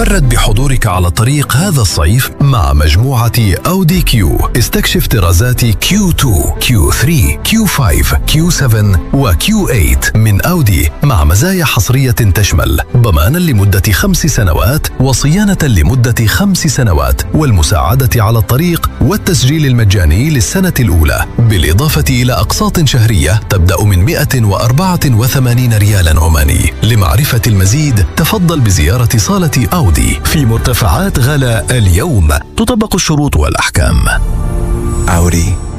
تفرد بحضورك على الطريق هذا الصيف مع مجموعة أودي كيو. استكشف طرازات Q2 Q3 Q5 Q7 و Q8 من أودي مع مزايا حصرية تشمل ضمانا لمدة 5 سنوات وصيانة لمدة 5 سنوات والمساعدة على الطريق والتسجيل المجاني للسنة الأولى، بالإضافة إلى أقساط شهرية تبدأ من 184 ريالا عماني. لمعرفة المزيد تفضل بزيارة صالة أودي في مرتفعات غلا اليوم. تطبق الشروط والأحكام. Audi.